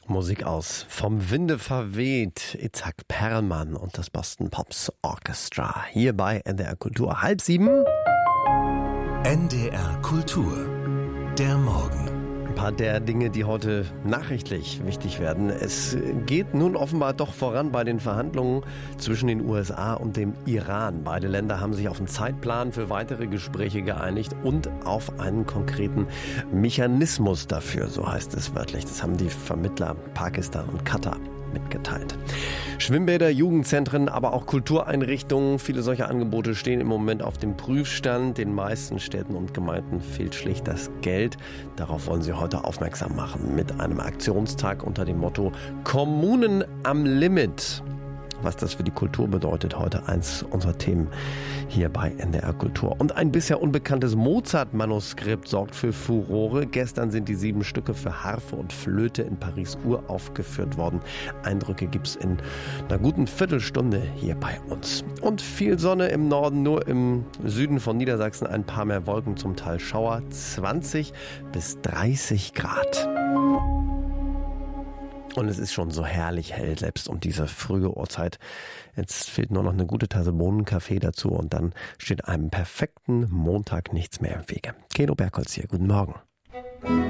Musik aus Vom Winde verweht, Itzhak Perlman und das Boston Pops Orchestra. Hier bei NDR Kultur 6:30. NDR Kultur, der Morgen. Ein paar der Dinge, die heute nachrichtlich wichtig werden. Es geht nun offenbar doch voran bei den Verhandlungen zwischen den USA und dem Iran. Beide Länder haben sich auf einen Zeitplan für weitere Gespräche geeinigt und auf einen konkreten Mechanismus dafür, so heißt es wörtlich. Das haben die Vermittler Pakistan und Katar mitgeteilt. Schwimmbäder, Jugendzentren, aber auch Kultureinrichtungen, viele solcher Angebote stehen im Moment auf dem Prüfstand. Den meisten Städten und Gemeinden fehlt schlicht das Geld. Darauf wollen sie heute aufmerksam machen mit einem Aktionstag unter dem Motto Kommunen am Limit. Was das für die Kultur bedeutet, heute eins unserer Themen hier bei NDR Kultur. Und ein bisher unbekanntes Mozart-Manuskript sorgt für Furore. Gestern sind die 7 Stücke für Harfe und Flöte in Paris uraufgeführt worden. Eindrücke gibt's in einer guten Viertelstunde hier bei uns. Und viel Sonne im Norden, nur im Süden von Niedersachsen ein paar mehr Wolken, zum Teil Schauer, 20 bis 30 Grad. Und es ist schon so herrlich hell, selbst um diese frühe Uhrzeit. Jetzt fehlt nur noch eine gute Tasse Bohnenkaffee dazu und dann steht einem perfekten Montag nichts mehr im Wege. Keno Bergholz hier, guten Morgen.